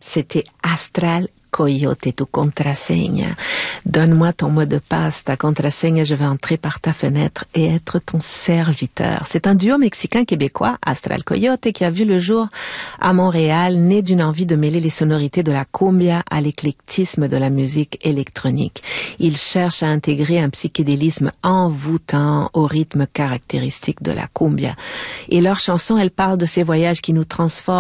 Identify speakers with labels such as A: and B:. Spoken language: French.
A: C'était Astral Coyote, tu contraseña. Donne-moi ton mot de passe, ta contraseña, je vais entrer par ta fenêtre et être ton serviteur. C'est un duo mexicain-québécois, Astral Coyote, qui a vu le jour à Montréal, né d'une envie de mêler les sonorités de la cumbia à l'éclectisme de la musique électronique. Il cherche à intégrer un psychédélisme envoûtant au rythme caractéristique de la cumbia. Et leur chanson, elle parle de ces voyages qui nous transforment